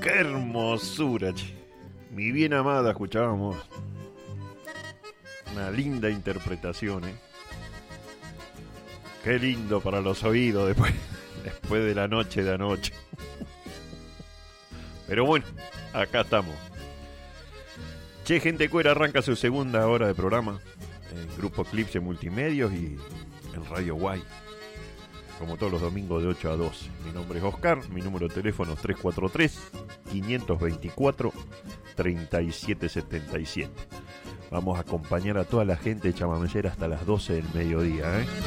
Qué hermosura, che. Mi bien amada, escuchábamos. Una linda interpretación, ¿eh? Qué lindo para los oídos después de la noche de anoche. Pero bueno, acá estamos. Che, Gente Cuera arranca su segunda hora de programa en Grupo Eclipse Multimedios y en Radio Guay, como todos los domingos de 8 a 12. Mi nombre es Oscar, mi número de teléfono es 343-524-3777. Vamos a acompañar a toda la gente chamamecera hasta las 12 del mediodía, ¿eh?